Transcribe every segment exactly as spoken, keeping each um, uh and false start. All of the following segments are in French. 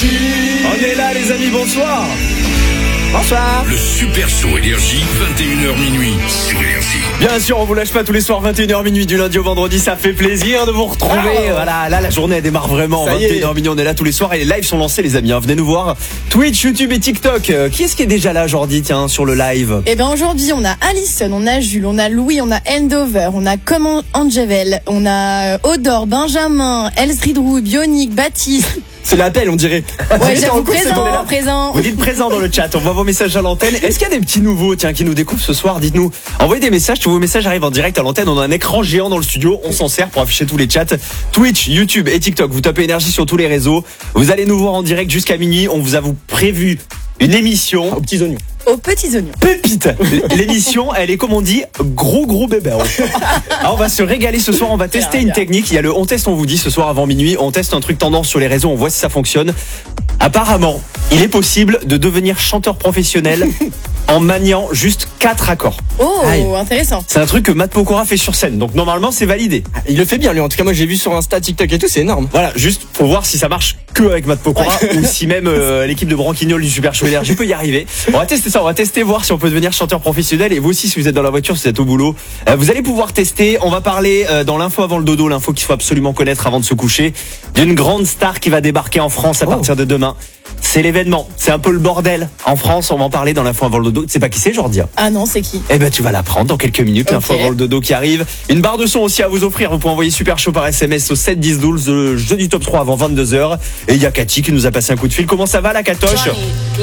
Énergie. On est là les amis, bonsoir. Bonsoir. Le Super Show Énergie, vingt et une heures minuit sur Énergie. Bien sûr, on vous lâche pas tous les soirs, vingt et une heures minuit du lundi au vendredi, ça fait plaisir de vous retrouver. Oh. Voilà, là la journée elle démarre vraiment. vingt et une heures minuit, on est là tous les soirs et les lives sont lancés les amis. Hein. Venez nous voir. Twitch, YouTube et TikTok. Euh, qui est-ce qui est déjà là aujourd'hui, tiens, sur le live? Eh ben aujourd'hui, on a Alison, on a Jules, on a Louis, on a Endover, on a Comment Angel, on a Odor, Benjamin, Elsridrou, Bionic, Baptiste. C'est l'appel, on dirait. Ouais, j'avoue, présent, présent. Vous dites présent dans le chat, on voit vos messages à l'antenne. Est-ce qu'il y a des petits nouveaux, tiens, qui nous découvrent ce soir? Dites-nous. Envoyez des messages, tous vos messages arrivent en direct à l'antenne. On a un écran géant dans le studio, on s'en sert pour afficher tous les chats. Twitch, YouTube et TikTok, vous tapez Énergie sur tous les réseaux. Vous allez nous voir en direct jusqu'à minuit. On vous a vous prévu une émission aux petits oignons. Aux petits oignons. Pépite. L'émission, elle est comme on dit, gros gros bébé. Alors on va se régaler ce soir, on va tester une technique. Il y a le on teste, on vous dit ce soir avant minuit. On teste un truc tendance sur les réseaux, on voit si ça fonctionne. Apparemment, il est possible de devenir chanteur professionnel en maniant juste quatre accords. Oh, Aïe. Intéressant. C'est un truc que Matt Pokora fait sur scène, donc normalement c'est validé. Il le fait bien lui, en tout cas moi j'ai vu sur Insta, TikTok et tout, c'est énorme. Voilà, juste pour voir si ça marche que avec Matt Pokora ouais. ou si même euh, l'équipe de Branquignol du Super Show Énergie peut y arriver. On va tester ça, on va tester, voir si on peut devenir chanteur professionnel. Et vous aussi, si vous êtes dans la voiture, si vous êtes au boulot, euh, vous allez pouvoir tester. On va parler euh, dans l'info avant le dodo, l'info qu'il faut absolument connaître avant de se coucher, d'une grande star qui va débarquer en France à oh. partir de demain. C'est l'événement, c'est un peu le bordel en France, on va en parler dans l'info avant le dodo. Tu sais pas qui c'est, Jordia? Ah non, c'est qui? Eh ben tu vas l'apprendre dans quelques minutes, okay. L'info avant le dodo qui arrive. Une barre de son aussi à vous offrir, vous pouvez envoyer Super Show par S M S au sept dix douze, le jeu du top trois avant vingt-deux heures. Et il y a Cathy qui nous a passé un coup de fil. Comment ça va la Catoche? Ça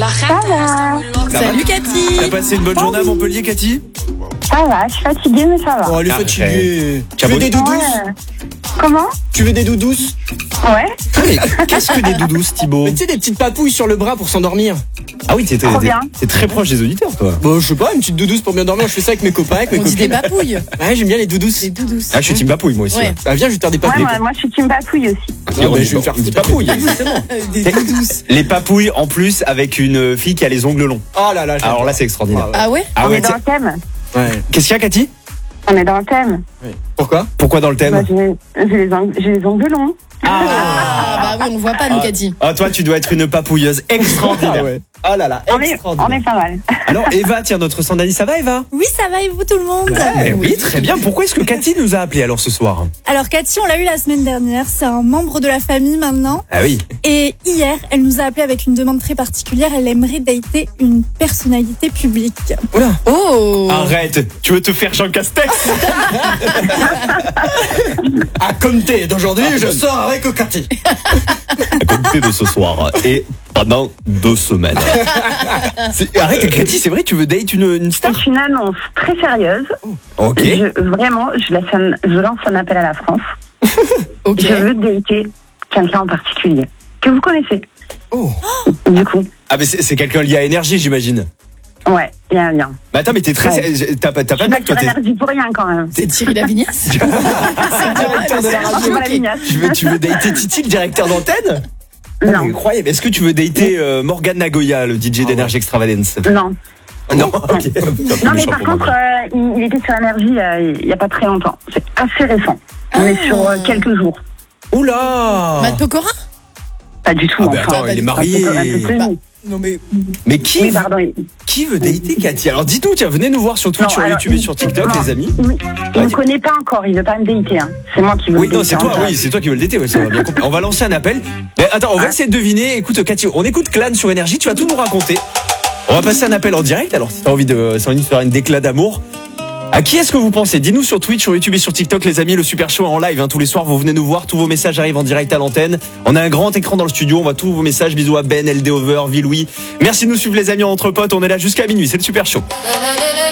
va. Salut Cathy. T'as passé une bonne journée à Montpellier, Cathy? Ça va, je suis fatiguée mais ça va. Oh, elle est fatiguée. Tu veux des doudous? Ouais. Comment? Tu veux des doudous? Ouais. Mais qu'est-ce que des doudous, Thibaut? Mais tu sais, des petites papouilles sur le bras pour s'endormir. Ah oui, t'es, t'es, t'es très proche des auditeurs, toi. Bah, je sais pas, une petite doudouce pour bien dormir. Je fais ça avec mes copains, avec mes On copines. dit des papouilles. Ouais, j'aime bien les doudouces. Les doudous. Ah, je suis team papouille, moi aussi. Ouais. Ah, viens, je vais te faire des papouilles. Ouais, moi, moi je suis team papouille aussi. Ah, bah, je vais faire des papouilles. Des doudous. Les papouilles, en plus, avec une fille qui a les ongles longs. Oh là là. Alors là, c'est extraordinaire. Ah ouais? Ah On ouais, est dans le thème. Ouais. Qu'est-ce qu'il y a, Cathy? On est dans le thème. Ouais. Pourquoi? Pourquoi dans le thème? Bah, j'ai, j'ai, les ongles, j'ai les ongles longs. Ah, bah oui, on voit pas, nous, Cathy. Ah, toi, tu dois être une papouilleuse extraordinaire. Ah ouais. Oh là là, On est, extraordinaire. on est pas mal. Alors, Eva, tiens, notre Sandani, ça va, Eva? Oui, ça va, et vous, tout le monde? Ouais, oui, très bien. Pourquoi est-ce que Cathy nous a appelé alors ce soir? Alors, Cathy, on l'a eu la semaine dernière. C'est un membre de la famille maintenant. Ah oui. Et hier, elle nous a appelé avec une demande très particulière. Elle aimerait dater une personnalité publique. Oula. Oh. Arrête, tu veux te faire Jean Castex? À compter d'aujourd'hui, je sors avec Cathy. À compter de ce soir et pendant deux semaines. C'est... Arrête, Cathy, c'est vrai, tu veux date une, une star? C'est une annonce très sérieuse. Ok. Je, vraiment, je, laisse un, je lance un appel à la France. Ok. Je veux dater quelqu'un en particulier que vous connaissez. Oh. Du coup. Ah, mais c'est, c'est quelqu'un lié à Énergie, j'imagine. Ouais, il y a un lien. Mais attends, mais t'es très. Ouais. T'as pas, t'as pas Je de suis mec, toi, pas t'es. sur Énergie pour rien quand même. C'est Thierry Lavignasse? C'est le directeur de la radio. Pas la vignasse. Tu veux, tu veux dater Titi, le directeur d'antenne? Non. Incroyable. Est-ce que tu veux dater euh, Morgan Nagoya, le D J d'Énergie Extravagance? Non. Non, ok. Non, mais par contre, euh, il, il était sur Énergie euh, il n'y a pas très longtemps. C'est assez récent. On est sur euh, quelques jours. Oula! Matt Pokora? Pas du tout. Ah, bah enfin. attends, il est marié. Un peu connu. Bah, non, mais. Mais qui, Oui, pardon. il- qui veut dater Cathy? Alors dites-nous, tiens, venez nous voir sur Twitch, Non, sur alors, YouTube et il- sur TikTok, non, les amis. Il, il Vas-y. me connaît pas encore, il veut pas me dater. Hein. C'est moi qui veux Oui, le non, dater. c'est toi, hein. oui, c'est toi qui veux le dater, ouais, ça va bien compris. On va lancer un appel. Mais attends, on va essayer de deviner. Écoute, Cathy, on écoute Clan sur Énergie, tu vas tout nous raconter. On va passer un appel en direct, alors si t'as envie de, si t'as envie de faire une déclat d'amour. À qui est-ce que vous pensez? Dis-nous sur Twitch, sur YouTube et sur TikTok, les amis. Le Super Show en live, hein, tous les soirs. Vous venez nous voir. Tous vos messages arrivent en direct à l'antenne. On a un grand écran dans le studio. On voit tous vos messages. Bisous à Ben, L D Over, Villouis. Merci de nous suivre, les amis, entre potes. On est là jusqu'à minuit. C'est le Super Show.